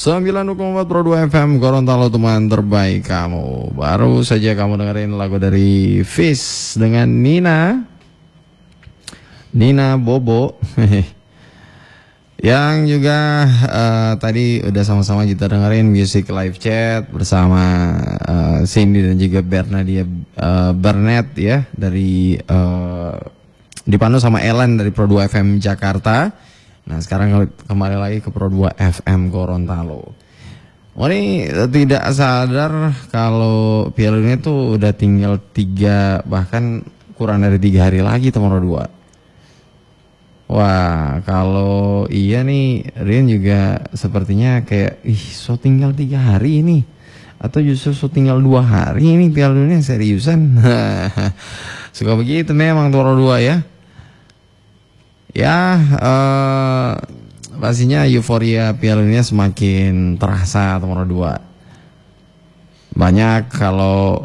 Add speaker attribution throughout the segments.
Speaker 1: 9,4 Pro 2 FM Gorontalo, teman terbaik kamu. Baru saja kamu dengerin lagu dari Fish dengan Nina Bobo. Yang juga tadi udah sama-sama kita dengerin Music Live Chat bersama Cindy dan juga Bernard ya, dari dipandu sama Ellen dari Pro 2 FM Jakarta. Nah sekarang kembali lagi ke Pro 2 FM Gorontalo. Ini tidak sadar kalau Piala Dunia tuh udah tinggal 3, bahkan kurang dari 3 hari lagi teman Pro 2. Wah, kalau iya nih, Rian juga sepertinya kayak, so tinggal 3 hari ini, atau justru so tinggal 2 hari ini Piala Dunia, seriusan. Suka begitu memang Toro 2 ya. Ya, pastinya euforia Piala Dunia semakin terasa Toro 2. Banyak kalau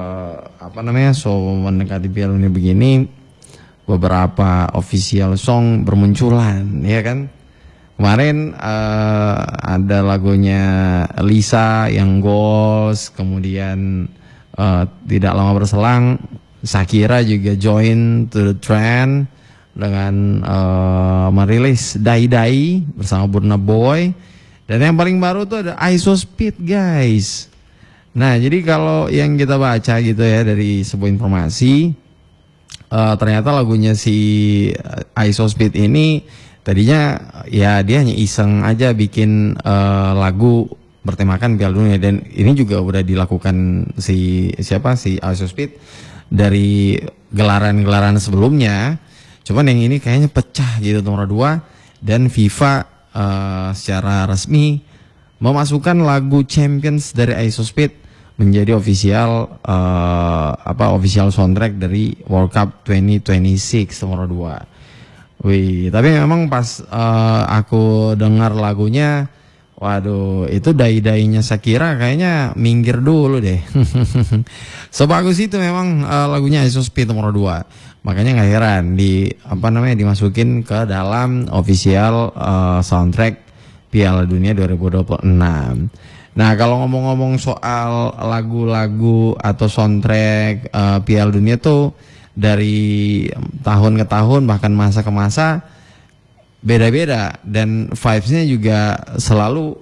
Speaker 1: so mendekati Piala Dunia begini, beberapa official song bermunculan, ya kan? Kemarin ada lagunya Lisa yang Goals, kemudian tidak lama berselang Shakira juga join to the trend dengan merilis Dai Dai bersama Burna Boy, dan yang paling baru tuh ada ISOSpeed guys. Nah jadi kalau yang kita baca gitu ya dari sebuah informasi, ternyata lagunya si ISOSpeed ini tadinya ya dia hanya iseng aja bikin lagu bertemakan Piala Dunia, dan ini juga udah dilakukan si ISOSpeed dari gelaran-gelaran sebelumnya. Cuman yang ini kayaknya pecah gitu nomor 2, dan FIFA secara resmi memasukkan lagu Champions dari ISOSpeed menjadi official official soundtrack dari World Cup 2026 nomor 2. Wih, tapi memang pas aku dengar lagunya, waduh, itu dai-dainya Shakira kayaknya minggir dulu deh. Sebagus itu memang lagunya ISOSpeed nomor 2. Makanya nggak heran dimasukin ke dalam official soundtrack Piala Dunia 2026. Nah kalau ngomong-ngomong soal lagu-lagu atau soundtrack Piala Dunia tuh dari tahun ke tahun bahkan masa ke masa beda-beda, dan vibes-nya juga selalu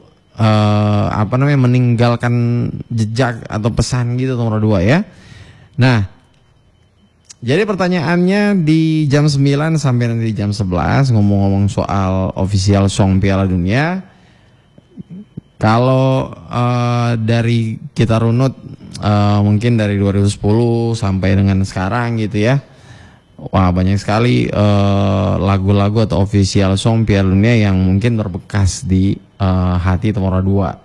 Speaker 1: meninggalkan jejak atau pesan gitu nomor 2 ya. Nah jadi pertanyaannya di jam 9 sampai nanti jam 11 ngomong-ngomong soal official song Piala Dunia. Kalau dari kita runut mungkin dari 2010 sampai dengan sekarang gitu ya, wah banyak sekali lagu-lagu atau official song Piala Dunia yang mungkin terbekas di hati Temora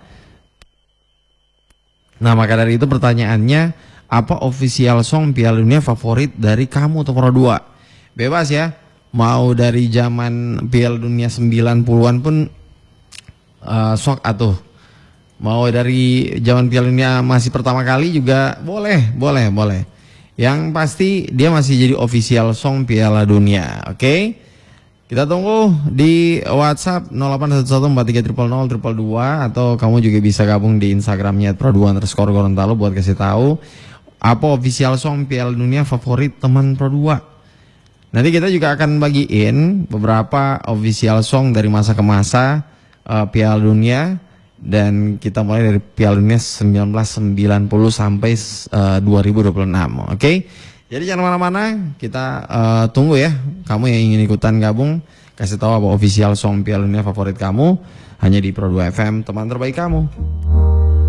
Speaker 1: 2. Nah maka dari itu pertanyaannya, apa official song Piala Dunia favorit dari kamu Temora 2? Bebas ya, mau dari zaman Piala Dunia 90-an pun sok atuh. Mau dari zaman Piala Dunia masih pertama kali juga boleh. Yang pasti dia masih jadi official song Piala Dunia, oke? Kita tunggu di WhatsApp 081143000022, atau kamu juga bisa gabung di Instagramnya @pro2_gorontalo buat kasih tahu apa official song Piala Dunia favorit teman Pro 2. Nanti kita juga akan bagiin beberapa official song dari masa ke masa Piala Dunia, dan kita mulai dari Piala Dunia 1990 sampai 2026, oke? Jadi jangan kemana-mana, kita tunggu ya. Kamu yang ingin ikutan gabung, kasih tahu apa official song Piala Dunia favorit kamu, hanya di Pro 2 FM, teman terbaik kamu.